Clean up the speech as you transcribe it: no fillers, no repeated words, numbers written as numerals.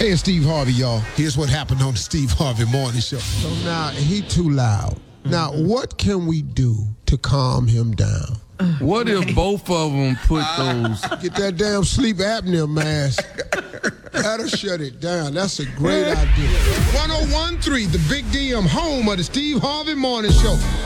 Hey, it's Steve Harvey, y'all. Here's what happened on the Steve Harvey Morning Show. So now he too loud. Now, what can we do to calm him down? What if both of them put those? Get that damn sleep apnea mask. That'll shut it down. That's a great idea. 1013, the Big DM, home of the Steve Harvey Morning Show.